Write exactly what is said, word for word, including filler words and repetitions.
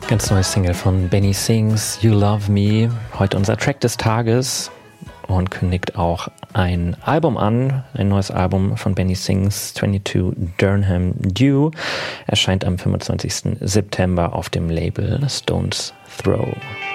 Ganz neues Single von Benny Sings, You Love Me. Heute unser Track des Tages und kündigt auch ein Album an. Ein neues Album von Benny Sings, zweiundzwanzig Durham Dew. Erscheint am fünfundzwanzigsten September auf dem Label Stones Throw.